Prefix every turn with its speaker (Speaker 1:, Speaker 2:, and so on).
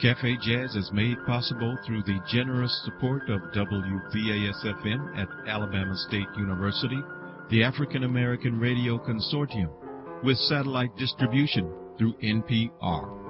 Speaker 1: Cafe Jazz is made possible through the generous support of WVAS-FM at Alabama State University, the African American Radio Consortium, with satellite distribution through NPR.